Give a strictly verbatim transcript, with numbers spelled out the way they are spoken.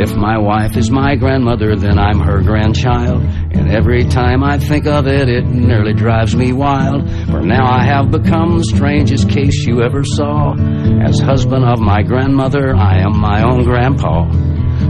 If my wife is my grandmother, then I'm her grandchild. And every time I think of it, it nearly drives me wild. For now I have become the strangest case you ever saw. As husband of my grandmother, I am my own grandpa.